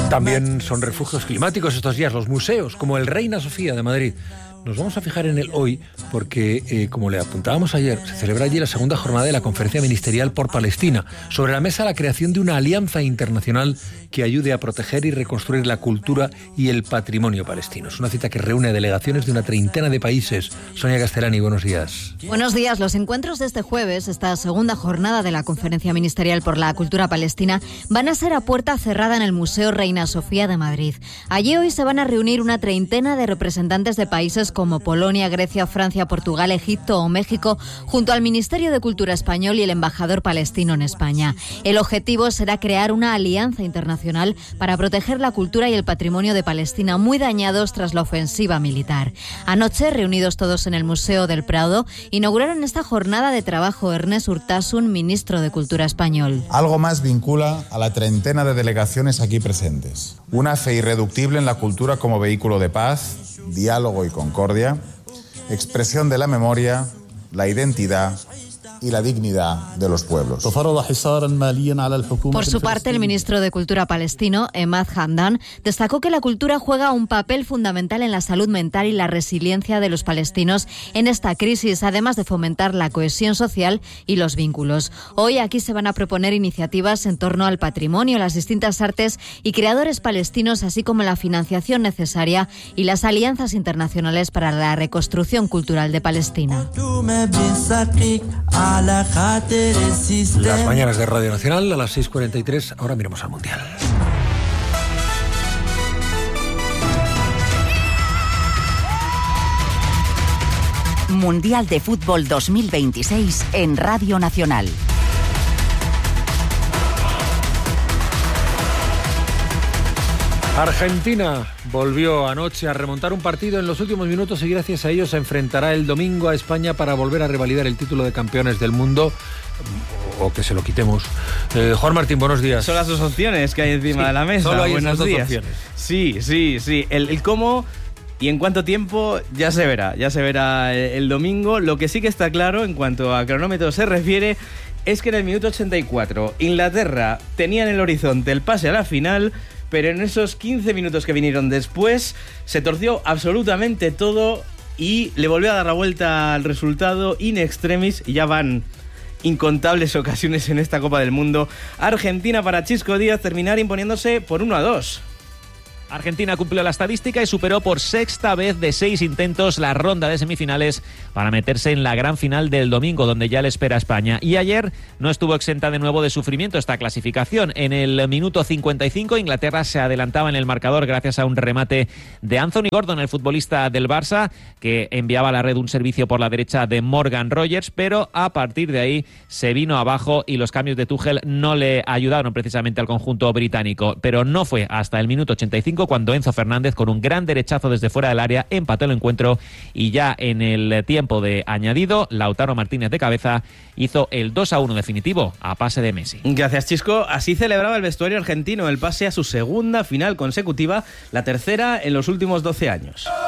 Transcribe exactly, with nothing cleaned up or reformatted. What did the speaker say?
También son refugios climáticos estos días los museos, como el Reina Sofía de Madrid. Nos vamos a fijar en el hoy porque, eh, como le apuntábamos ayer, se celebra allí la segunda jornada de la Conferencia Ministerial por Palestina. Sobre la mesa la creación de una alianza internacional que ayude a proteger y reconstruir la cultura y el patrimonio palestino. Es una cita que reúne delegaciones de una treintena de países. Sonia Castellani, buenos días. Buenos días. Los encuentros de este jueves, esta segunda jornada de la Conferencia Ministerial por la Cultura Palestina, van a ser a puerta cerrada en el Museo Reina Sofía de Madrid. Allí hoy se van a reunir una treintena de representantes de países como Polonia, Grecia, Francia, Portugal, Egipto o México, junto al Ministerio de Cultura español y el embajador palestino en España. El objetivo será crear una alianza internacional para proteger la cultura y el patrimonio de Palestina, muy dañados tras la ofensiva militar. Anoche, reunidos todos en el Museo del Prado, inauguraron esta jornada de trabajo Ernest Urtasun, ministro de Cultura español. Algo más vincula a la treintena de delegaciones aquí presentes. Una fe irreductible en la cultura como vehículo de paz, diálogo y concordia, expresión de la memoria, la identidad y la dignidad de los pueblos. Por su parte, el ministro de Cultura palestino, Emad Hamdan, destacó que la cultura juega un papel fundamental en la salud mental y la resiliencia de los palestinos en esta crisis, además de fomentar la cohesión social y los vínculos. Hoy aquí se van a proponer iniciativas en torno al patrimonio, las distintas artes y creadores palestinos, así como la financiación necesaria y las alianzas internacionales para la reconstrucción cultural de Palestina. Las mañanas de Radio Nacional a las seis cuarenta y tres. Ahora miramos al Mundial. Mundial de Fútbol dos mil veintiséis en Radio Nacional. Argentina volvió anoche a remontar un partido en los últimos minutos y gracias a ello se enfrentará el domingo a España para volver a revalidar el título de campeones del mundo, o que se lo quitemos. Eh, Juan Martín, buenos días. Son las dos opciones que hay encima sí, de la mesa. Solo hay Buenos esas dos días. opciones. Sí, sí, sí. El, el cómo y en cuánto tiempo ya se verá. Ya se verá el, el domingo. Lo que sí que está claro en cuanto a cronómetro se refiere es que en el minuto ochenta y cuatro Inglaterra tenía en el horizonte el pase a la final, pero en esos quince minutos que vinieron después se torció absolutamente todo y le volvió a dar la vuelta al resultado in extremis y ya van incontables ocasiones en esta Copa del Mundo. Argentina para Chisco Díaz terminar imponiéndose por uno a dos. Argentina cumplió la estadística y superó por sexta vez de seis intentos la ronda de semifinales para meterse en la gran final del domingo, donde ya le espera España. Y ayer no estuvo exenta de nuevo de sufrimiento esta clasificación. En el minuto cincuenta y cinco, Inglaterra se adelantaba en el marcador gracias a un remate de Anthony Gordon, el futbolista del Barça, que enviaba a la red un servicio por la derecha de Morgan Rogers, pero a partir de ahí se vino abajo y los cambios de Tuchel no le ayudaron precisamente al conjunto británico. Pero no fue hasta el minuto ochenta y cinco cuando Enzo Fernández, con un gran derechazo desde fuera del área, empató el encuentro y ya en el tiempo de añadido, Lautaro Martínez de cabeza hizo el dos a uno definitivo a pase de Messi. Gracias, Chisco. Así celebraba el vestuario argentino el pase a su segunda final consecutiva, la tercera en los últimos doce años.